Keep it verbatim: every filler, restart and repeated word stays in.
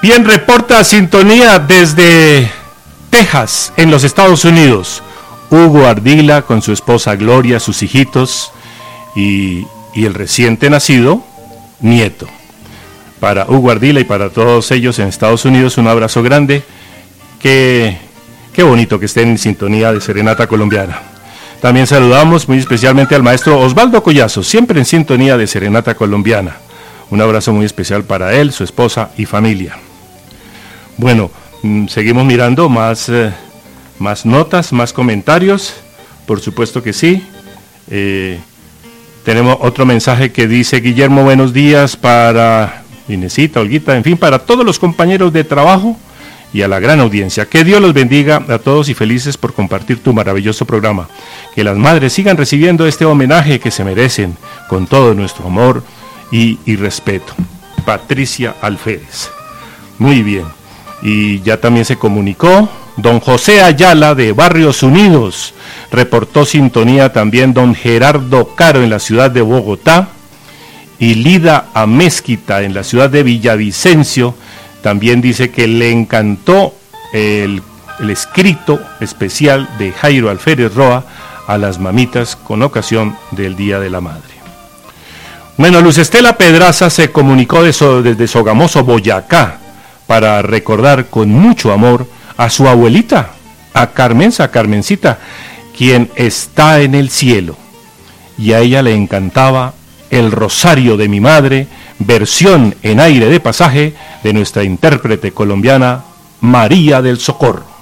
Bien, reporta sintonía desde Texas, en los Estados Unidos. Hugo Ardila con su esposa Gloria, sus hijitos y, y el reciente nacido nieto. Para Hugo Ardila y para todos ellos en Estados Unidos, un abrazo grande. Qué, qué bonito que estén en sintonía de Serenata Colombiana. También saludamos muy especialmente al maestro Osvaldo Collazo, siempre en sintonía de Serenata Colombiana. Un abrazo muy especial para él, su esposa y familia. Bueno, seguimos mirando más, eh, más notas, más comentarios, por supuesto que sí. Eh, tenemos otro mensaje que dice: Guillermo, buenos días para Inesita, Olguita, en fin, para todos los compañeros de trabajo y a la gran audiencia. Que Dios los bendiga a todos y felices por compartir tu maravilloso programa. Que las madres sigan recibiendo este homenaje que se merecen con todo nuestro amor y, y respeto. Patricia Alférez. Muy bien. Y ya también se comunicó don José Ayala de Barrios Unidos, reportó sintonía también don Gerardo Caro en la ciudad de Bogotá, y Lida Amezquita en la ciudad de Villavicencio también dice que le encantó el, el escrito especial de Jairo Alférez Roa a las mamitas con ocasión del Día de la Madre. Bueno, Luz Estela Pedraza se comunicó de so, desde Sogamoso, Boyacá, para recordar con mucho amor a su abuelita, a Carmenza, Carmencita, quien está en el cielo. Y a ella le encantaba El Rosario de mi Madre, versión en aire de pasaje de nuestra intérprete colombiana María del Socorro.